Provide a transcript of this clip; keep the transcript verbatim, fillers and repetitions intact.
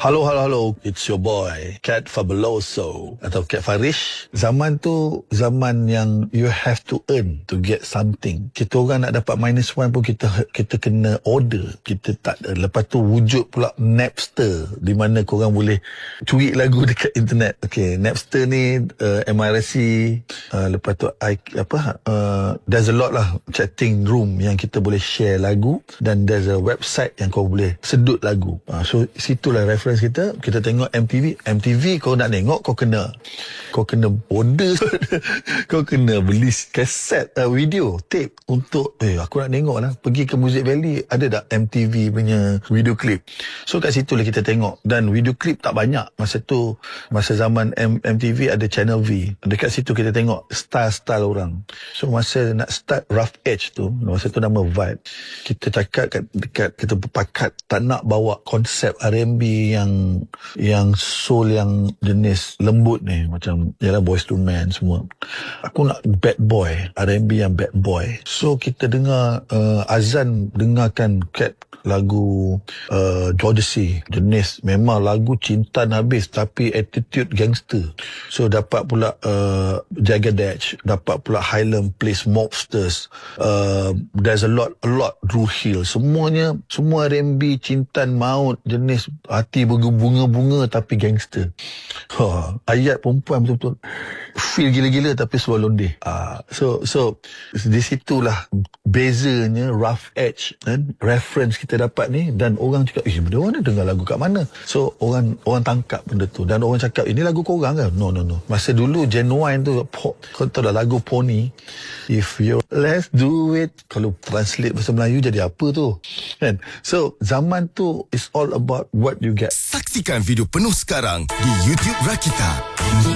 Halo, halo, halo. It's your boy, Cat Fabuloso. Atau Cat Farish. Zaman tu, zaman yang you have to earn to get something. Kita orang nak dapat minus one pun kita kita kena order. Kita tak ada. Lepas tu wujud pula Napster, di mana korang boleh curi lagu dekat internet. Okay, Napster ni, uh, M R C, uh, lepas tu, I, apa, uh, there's a lot lah chatting room yang kita boleh share lagu, dan there's a website yang kau boleh sedut lagu. Uh, so, situlah reference kita. Kita tengok M T V. M T V kau nak tengok, kau kena kau kena order. Kau kena beli kaset, uh, video, tape untuk, eh aku nak tengok lah. Pergi ke Music Valley, ada tak M T V punya video clip? So kat situ lah kita tengok. Dan video clip tak banyak. Masa tu, masa zaman M- MTV ada Channel V. Dekat situ kita tengok style-style orang. So masa nak start Rough Edge tu, masa tu nama Vibe, kita cakap kat, dekat, kita berpakat tak nak bawa konsep R and B yang yang soul yang jenis lembut ni, macam yalah Boyz two Men semua. Aku nak bad boy, R and B yang bad boy. So kita dengar uh, Azan dengarkan Cat lagu uh, Jodeci, jenis memang lagu cinta habis tapi attitude gangster. So dapat pula uh, Jagadesh, dapat pula Highland Place Mobsters, uh, there's a lot a lot Drew Hill, semuanya semua R and B cintan maut, jenis hati berbunga-bunga tapi gangster. Ha, ayat perempuan betul-betul feel gila-gila tapi sebab londe. Uh, so so di situlah bezanya Rough Edge kan, reference kita dapat ni, dan orang cakap, eh benda orang ni dengar lagu kat mana? So orang orang tangkap benda tu, dan orang cakap ini lagu korang kan? No no no. Masa dulu Genuine tu, po, kau tahu dah lagu Pony, if you let's do it, kalau translate bahasa Melayu jadi apa tu kan? So zaman tu is all about what you get. Saksikan video penuh sekarang di YouTube Rakita.